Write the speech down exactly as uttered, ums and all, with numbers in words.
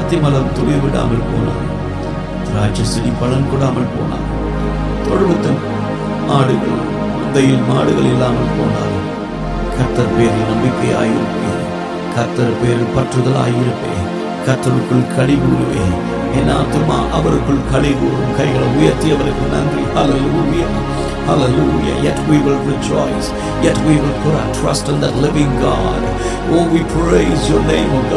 அத்திமலம் துளிர் விடாமல் போனார், திராட்சை செடி பலன் கொடாமல் போனார், தொழுவத்தின் மாடுகள் மந்தையில் மாடுகள் இல்லாமல் போனார். கர்த்தர் பேரில் நம்பிக்கையாயிருப்பேன், கர்த்தர் பேரில் பற்றுதலாயிருப்பேன், கர்த்தருக்குள் களி கூறுவேன். என் ஆத்துமா அவருக்குள் களி கூறும். கைகளை உயர்த்தி அவருக்கு நன்றி. Hallelujah, hallelujah. Yet we will rejoice, yet we will put our trust in that living God. Oh, we praise your name, O